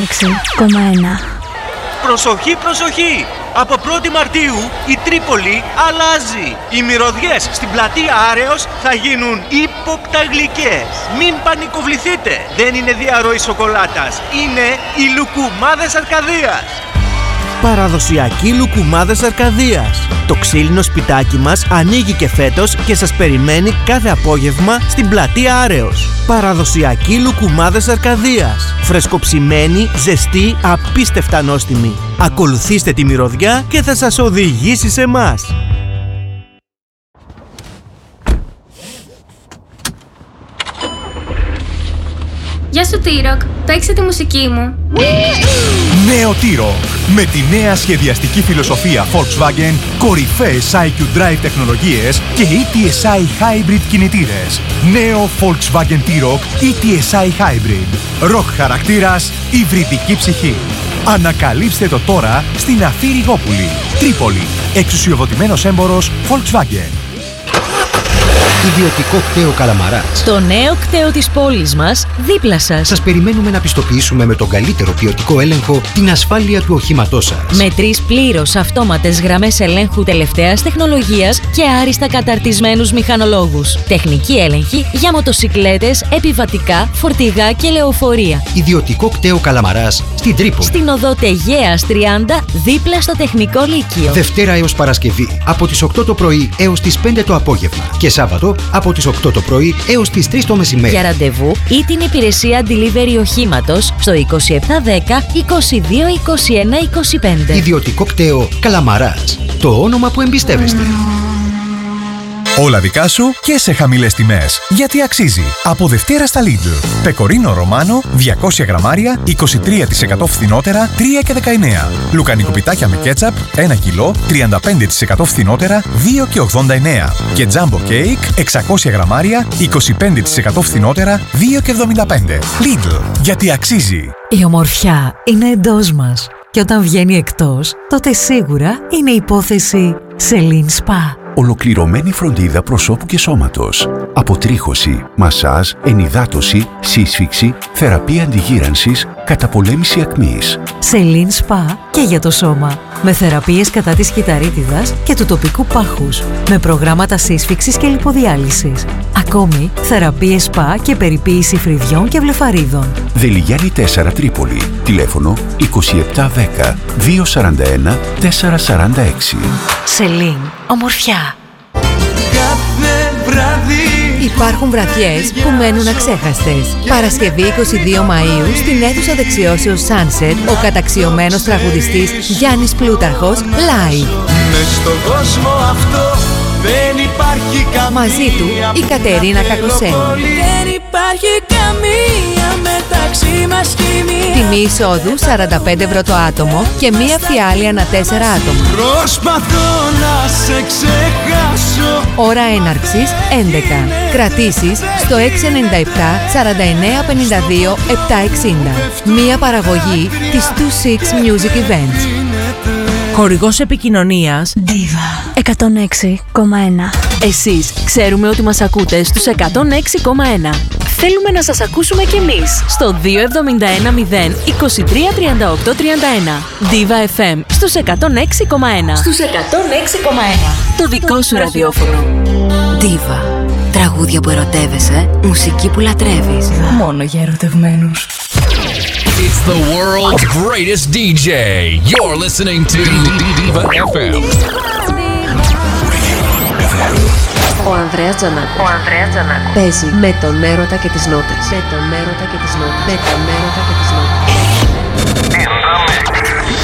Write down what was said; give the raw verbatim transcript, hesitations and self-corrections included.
έξι κόμμα ένα. Προσοχή, προσοχή! Από πρώτη Μαρτίου η Τρίπολη αλλάζει. Οι μυρωδιές στην πλατεία Άρεως θα γίνουν ύποπτα γλυκές. Μην πανικοβληθείτε. Δεν είναι διαρροή σοκολάτας. Είναι οι λουκουμάδες Αρκαδίας. Παραδοσιακοί λουκουμάδες Αρκαδίας. Το ξύλινο σπιτάκι μας ανοίγει και φέτος και σας περιμένει κάθε απόγευμα στην πλατεία Άρεως. Παραδοσιακοί λουκουμάδες Αρκαδίας. Φρεσκοψημένοι, ζεστοί, απίστευτα νόστιμοι. Ακολουθήστε τη μυρωδιά και θα σας οδηγήσει σε εμάς. Γεια σου T-Rock, παίξε τη μουσική μου. Νέο T-Rock. Με τη νέα σχεδιαστική φιλοσοφία Volkswagen, κορυφαίες άι κιου Drive τεχνολογίες και ι τι ες άι Hybrid κινητήρες. Νέο Volkswagen T-Rock ι τι ες άι Hybrid. Rock χαρακτήρας, υβριδική ψυχή. Ανακαλύψτε το τώρα στην Αφή Ριγόπουλη, Τρίπολη. Εξουσιοδοτημένος έμπορος Volkswagen. Ιδιωτικό κτέο Καλαμαράς. Το νέο κτέο της πόλης μας, δίπλα σας. Σας περιμένουμε να πιστοποιήσουμε με τον καλύτερο ποιοτικό έλεγχο την ασφάλεια του οχήματός σας. Με τρεις πλήρως αυτόματες γραμμές ελέγχου τελευταίας τεχνολογίας και άριστα καταρτισμένους μηχανολόγους. Τεχνική έλεγχη για μοτοσικλέτες, επιβατικά, φορτηγά και λεωφορεία. Ιδιωτικό κτέο Καλαμαράς στην Τρίπολη. Στην οδό Τεγέας τριάντα, δίπλα στο Τεχνικό Λύκειο. Δευτέρα έως Παρασκευή, από τις οκτώ το πρωί έως τις πέντε το απόγευμα. Και Σάββατο, από τις οκτώ το πρωί έως τις τρεις το μεσημέρι. Για ραντεβού ή την υπηρεσία delivery οχήματος στο είκοσι επτά δέκα είκοσι δύο είκοσι ένα είκοσι πέντε. Ιδιωτικό κτέο Καλαμαράς. Το όνομα που εμπιστεύεστε. Όλα δικά σου και σε χαμηλές τιμές. Γιατί αξίζει. Από Δευτέρα στα Lidl. Πεκορίνο Ρωμάνο, διακόσια γραμμάρια, είκοσι τρία τοις εκατό φθηνότερα, τρία και δεκαεννέα. Λουκανικό πιτάκια με κέτσαπ, ένα κιλό, τριάντα πέντε τοις εκατό φθηνότερα, δύο και ογδόντα εννέα. Και Jumbo Cake, εξακόσια γραμμάρια, είκοσι πέντε τοις εκατό φθηνότερα, δύο και εβδομήντα πέντε. Lidl. Γιατί αξίζει. Η ομορφιά είναι εντός μας. Και όταν βγαίνει εκτός, τότε σίγουρα είναι υπόθεση Celine Spa. Ολοκληρωμένη φροντίδα προσώπου και σώματος. Αποτρίχωση, μασάζ, ενυδάτωση, σύσφυξη, θεραπεία αντιγύρανσης, καταπολέμηση ακμής. Celine Spa και για το σώμα. Με θεραπείες κατά της χυταρίτιδας και του τοπικού πάχους. Με προγράμματα σύσφυξης και λιποδιάλυσης. Ακόμη, θεραπείες σπα και περιποίηση φρυδιών και βλεφαρίδων. Δελιγιάννη τέσσερα Τρίπολη. Τηλέφωνο είκοσι επτά δέκα διακόσια σαράντα ένα τετρακόσια σαράντα έξι. Celine, ομορφιά. Κάθε βράδυ υπάρχουν βραδιές που μένουν αξέχαστες. Παρασκευή είκοσι δύο Μαΐου στην αίθουσα δεξιώσεως Sunset, ο καταξιωμένος τραγουδιστής Γιάννης Πλούταρχος live. Μες στον κόσμο αυτό δεν υπάρχει καμία. Μαζί του η Κατερίνα Κακοσέλου. Δεν υπάρχει καμία μεταξύ μας χημεία. Τιμή εισόδου σαράντα πέντε ευρώ το άτομο και μία φιάλη ανά τέσσερα άτομα. Προσπαθώ να σε ξεχάσω. Ώρα έναρξης έντεκα. Κρατήσεις στο έξι εννιά επτά σαράντα εννέα πενήντα δύο επτακόσια εξήντα. Μία παραγωγή της είκοσι έξι Music Events. Χορηγός επικοινωνίας Diva εκατόν έξι κόμμα ένα. Εσείς ξέρουμε ότι μας ακούτε στους εκατόν έξι κόμμα ένα. Θέλουμε να σας ακούσουμε κι εμείς στο δύο εβδομήντα ένα μηδέν είκοσι τρία τριάντα οκτώ τριάντα ένα. Diva εφ εμ στους εκατόν έξι κόμμα ένα. Στους εκατόν έξι κόμμα ένα. Το δικό σου ραδιόφωνο. Diva. Τραγούδια που ερωτεύεσαι, μουσική που λατρεύεις. Μόνο για ερωτευμένους. It's the world's greatest ντι τζέι. You're listening to Diva εφ εμ. Ο Ανδρέας Τζανάκος. Ο Ανδρέας Τζανάκος παίζει με τον έρωτα και τις νότες. Με τον έρωτα και τις νότες. Με τον έρωτα και τις νότες.